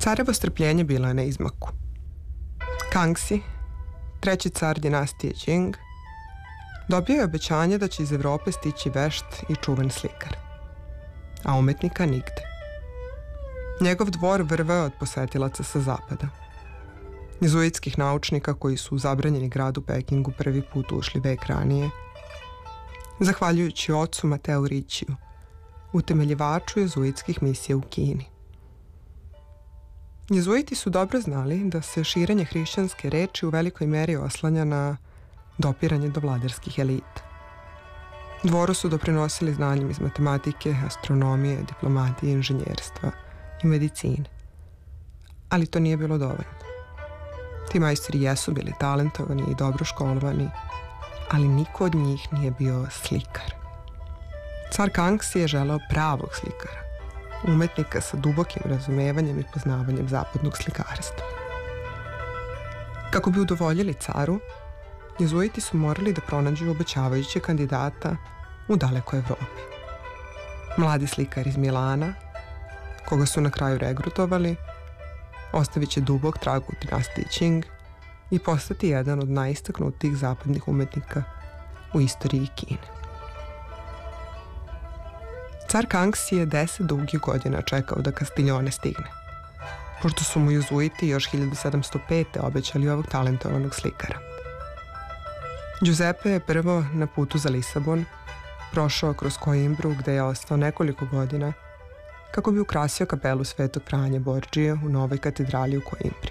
Carevo strpljenje bilo je na izmaku. Kangxi, treći car dinastije Qing, dobio je obećanje da će iz Evrope stići vešt i čuven slikar. A umetnika nigde. Njegov dvor vrveo od posetilaca sa zapada. Jezuitskih naučnika koji su u zabranjeni grad u Pekingu prvi put ušli vek ranije, zahvaljujući ocu Mateu Ricciu, utemeljivaču jezuitskih misija u Kini. Jezuiti su dobro znali da se širenje hrišćanske reči u velikoj meri oslanja na dopiranje do vladarskih elita. Dvoru su doprinosili znanjem iz matematike, astronomije, diplomatije, inženjerstva i medicine. Ali to nije bilo dovoljno. Ti majstori jesu bili talentovani i dobro školovani, ali niko od njih nije bio slikar. Car Kangxi je želeo pravog slikara, umetnika sa dubokim razumevanjem i poznavanjem zapadnog slikarstva. Kako bi udovoljili caru, jezuiti su morali da pronađu obećavajućeg kandidata u dalekoj Evropi. Mladi slikar iz Milana, koga su na kraju regrutovali, ostavit će dubok trag u dinastiji Qing i postati jedan od najistaknutijih zapadnih umetnika u istoriji Kine. Car Kangxi je 10 dugih godina čekao da Castiglione stigne, pošto su mu jezuiti još 1705. obećali ovog talentovanog slikara. Giuseppe je prvo na putu za Lisabon prošao kroz Koimbru, gde je ostao nekoliko godina kako bi ukrasio kapelu Svetog Franje Borđije u novoj katedrali u Koimbri.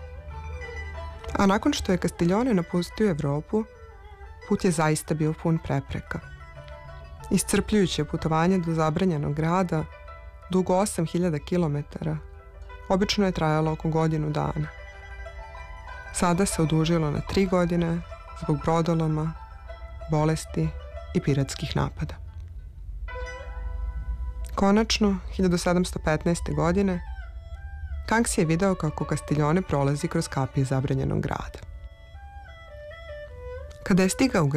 A nakon što je Castiglione napustio Evropu, put je zaista bio pun prepreka. Iscrpljujuće putovanje do zabranjenog grada, dugo 8000 km, obično je trajalo oko godinu dana. Sada se odužilo na 3 godine zbog brodoloma, bolesti i piratskih napada. Konačno, 1715. godine, Kangxi je video kako Castiglione prolazi kroz kapije zabranjenog grada. Kada je stigao